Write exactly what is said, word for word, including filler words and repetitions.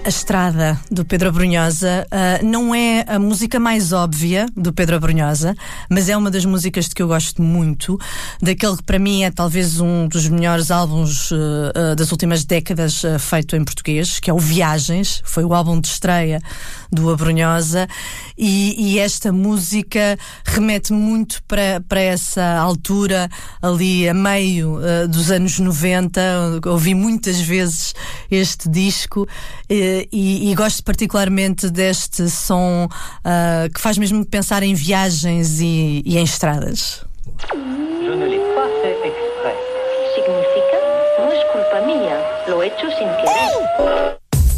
A Estrada, do Pedro Abrunhosa, uh, não é a música mais óbvia do Pedro Abrunhosa, mas é uma das músicas de que eu gosto muito, daquele que para mim é talvez um dos melhores álbuns uh, uh, das últimas décadas uh, feito em português, que é o Viagens, foi o álbum de estreia do Abrunhosa, e, e esta música remete muito para, para essa altura, ali a meio uh, dos anos noventa, ouvi muitas vezes este disco, e, e, e gosto particularmente deste som uh, que faz mesmo pensar em viagens e, e em estradas. Je ne l'ai pas fait exprès. Significa, no es culpa mía, lo he hecho sin querer.